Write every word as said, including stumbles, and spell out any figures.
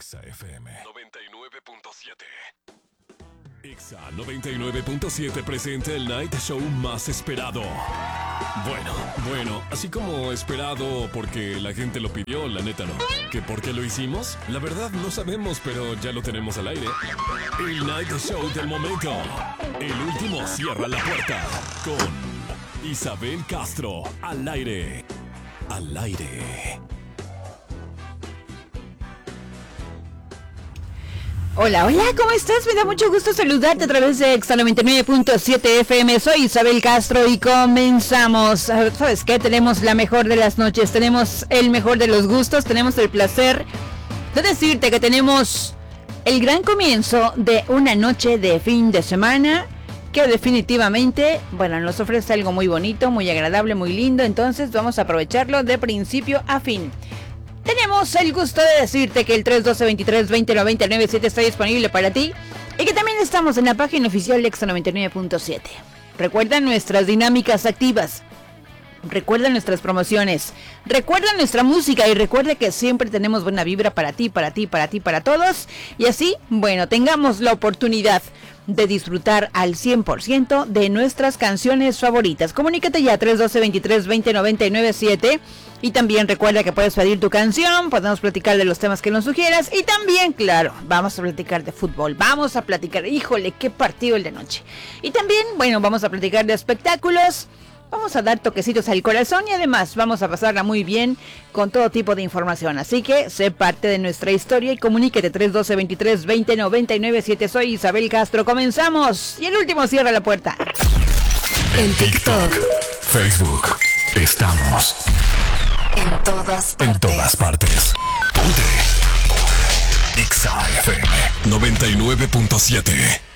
Exa F M noventa y nueve punto siete. Exa noventa y nueve punto siete presenta el Night Show más esperado. Bueno, bueno, así como esperado porque la gente lo pidió, la neta no. ¿Que por qué lo hicimos? La verdad no sabemos, pero ya lo tenemos al aire. El Night Show del momento. El último cierra la puerta con Isabel Castro al aire. Al aire. Hola, hola, ¿cómo estás? Me da mucho gusto saludarte a través de Exa noventa y nueve punto siete F M. Soy Isabel Castro y comenzamos. ¿Sabes qué? Tenemos la mejor de las noches, tenemos el mejor de los gustos, tenemos el placer de decirte que tenemos el gran comienzo de una noche de fin de semana que definitivamente, bueno, nos ofrece algo muy bonito, muy agradable, muy lindo. Entonces vamos a aprovecharlo de principio a fin. Tenemos el gusto de decirte que el tres uno dos, veintitrés veinte noventa y nueve siete está disponible para ti y que también estamos en la página oficial de Exa noventa y nueve punto siete. Recuerda nuestras dinámicas activas, recuerda nuestras promociones, recuerda nuestra música y recuerda que siempre tenemos buena vibra para ti, para ti, para ti, para todos. Y así, bueno, tengamos la oportunidad de disfrutar al cien por ciento de nuestras canciones favoritas. Comunícate ya tres uno dos, veintitrés veinte noventa y nueve siete. Y también recuerda que puedes pedir tu canción, podemos platicar de los temas que nos sugieras. Y también, claro, vamos a platicar de fútbol, vamos a platicar, híjole, qué partido el de noche. Y también, bueno, vamos a platicar de espectáculos, vamos a dar toquecitos al corazón y además vamos a pasarla muy bien con todo tipo de información. Así que sé parte de nuestra historia y comuníquete tres uno dos, veintitrés veinte noventa y nueve siete. Soy Isabel Castro, comenzamos. Y el último cierra la puerta. En TikTok, Facebook, estamos en todas partes. En todas partes. Ponte Exa F M noventa y nueve punto siete.